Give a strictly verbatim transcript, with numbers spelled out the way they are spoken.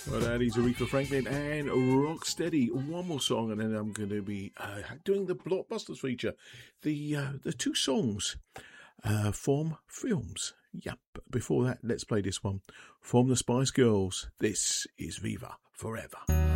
Well, that is Aretha Franklin and Rocksteady. One more song, and then I'm going to be uh, doing the Blockbusters feature. The uh, the two songs uh, from films. Yep. Before that, let's play this one from the Spice Girls. This is Viva Forever.